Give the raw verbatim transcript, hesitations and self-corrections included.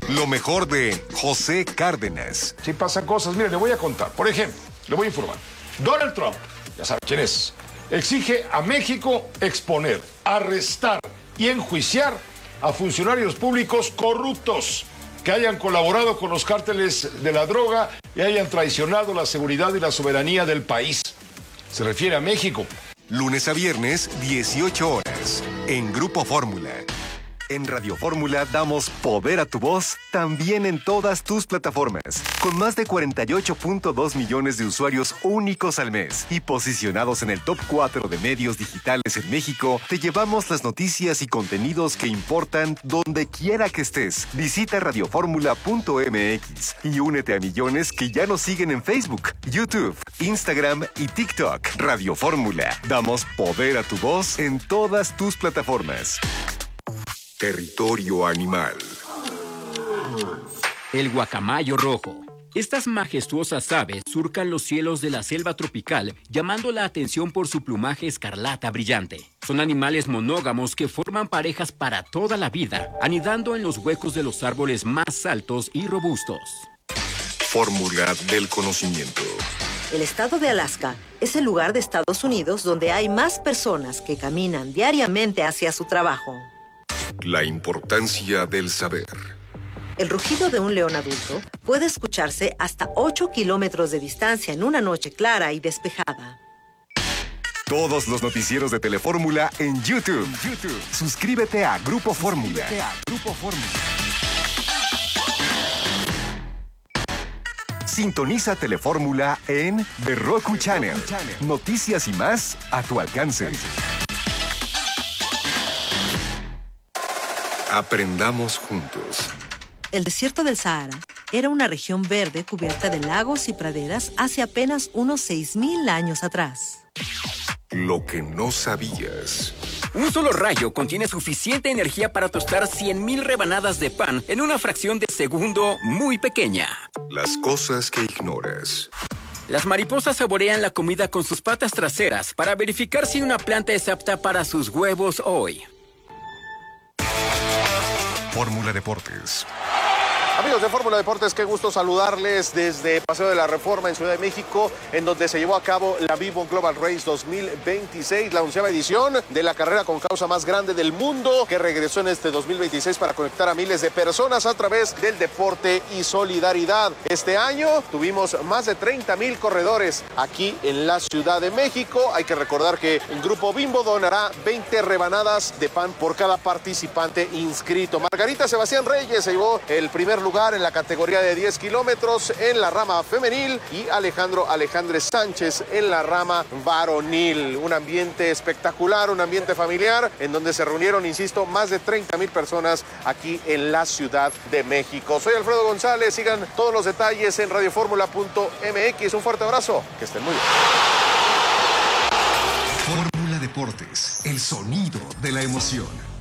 Lo mejor de José Cárdenas. Sí pasan cosas, mire, le voy a contar. Por ejemplo, le voy a informar. Donald Trump, ya sabe quién es, exige a México exponer, arrestar y enjuiciar a funcionarios públicos corruptos que hayan colaborado con los cárteles de la droga y hayan traicionado la seguridad y la soberanía del país. Se refiere a México. Lunes a viernes, dieciocho horas, en Grupo Fórmula. En Radio Fórmula damos poder a tu voz también en todas tus plataformas. Con más de cuarenta y ocho punto dos millones de usuarios únicos al mes y posicionados en el top cuatro de medios digitales en México, te llevamos las noticias y contenidos que importan donde quiera que estés. Visita radio fórmula punto m x y únete a millones que ya nos siguen en Facebook, YouTube, Instagram y TikTok. Radio Fórmula. Damos poder a tu voz en todas tus plataformas. Territorio animal. El guacamayo rojo. Estas majestuosas aves surcan los cielos de la selva tropical, llamando la atención por su plumaje escarlata brillante. Son animales monógamos que forman parejas para toda la vida, anidando en los huecos de los árboles más altos y robustos. Fórmula del conocimiento. El estado de Alaska es el lugar de Estados Unidos donde hay más personas que caminan diariamente hacia su trabajo. La importancia del saber. El rugido de un león adulto puede escucharse hasta ocho kilómetros de distancia en una noche clara y despejada. Todos los noticieros de Telefórmula en YouTube. YouTube. Suscríbete a Grupo Fórmula. Suscríbete a Grupo Fórmula. Sintoniza Telefórmula en The Roku Channel. Noticias y más a tu alcance. Aprendamos juntos. El desierto del Sahara era una región verde cubierta de lagos y praderas hace apenas unos seis mil años atrás. Lo que no sabías. Un solo rayo contiene suficiente energía para tostar cien mil rebanadas de pan en una fracción de segundo muy pequeña. Las cosas que ignoras. Las mariposas saborean la comida con sus patas traseras para verificar si una planta es apta para sus huevos hoy. Fórmula Deportes. Amigos de Fórmula Deportes, qué gusto saludarles desde Paseo de la Reforma en Ciudad de México, en donde se llevó a cabo la Vivo Global Race dos mil veintiséis, la onceava edición de la carrera con causa más grande del mundo, que regresó en este dos mil veintiséis para conectar a miles de personas a través del deporte y solidaridad. Este año tuvimos más de treinta mil corredores aquí en la Ciudad de México. Hay que recordar que el Grupo Bimbo donará veinte rebanadas de pan por cada participante inscrito. Margarita Sebastián Reyes se llevó el primer lugar lugar en la categoría de diez kilómetros en la rama femenil y Alejandro Alejandre Sánchez en la rama varonil. Un ambiente espectacular, un ambiente familiar en donde se reunieron, insisto, más de treinta mil personas aquí en la Ciudad de México. Soy Alfredo González, sigan todos los detalles en radio fórmula punto m x. Un fuerte abrazo, que estén muy bien. Fórmula Deportes, el sonido de la emoción.